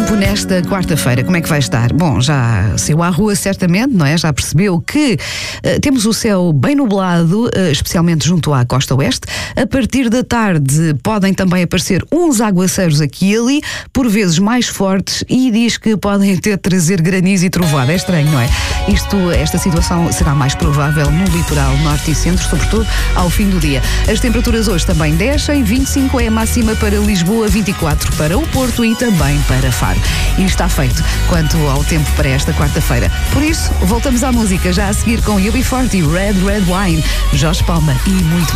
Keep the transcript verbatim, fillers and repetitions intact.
tempo nesta quarta-feira, como é que vai estar? Bom, já saiu à rua certamente, não é? Já percebeu que uh, temos o céu bem nublado, uh, especialmente junto à costa oeste. A partir da tarde podem também aparecer uns aguaceiros aqui e ali, por vezes mais fortes, e diz que podem até trazer granizo e trovoada. É estranho, não é? Isto, esta situação será mais provável no litoral norte e centro, sobretudo ao fim do dia. As temperaturas hoje também descem, vinte e cinco é a máxima para Lisboa, vinte e quatro para o Porto e também para Faro. E está feito quanto ao tempo para esta quarta-feira. Por isso, voltamos à música já a seguir com U B quarenta, Red Red Wine, Jorge Palma e muito